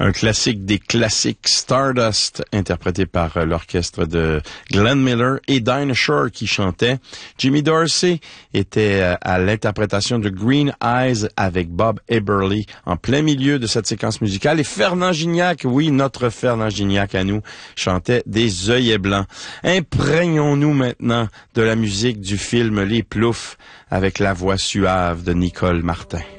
Un classique des classiques, Stardust, interprété par l'orchestre de Glenn Miller et Dinah Shore qui chantait. Jimmy Dorsey était à l'interprétation de Green Eyes avec Bob Eberly en plein milieu de cette séquence musicale. Et Fernand Gignac, oui, notre Fernand Gignac à nous, chantait des œillets blancs. Imprégnons-nous maintenant de la musique du film Les Ploufs avec la voix suave de Nicole Martin.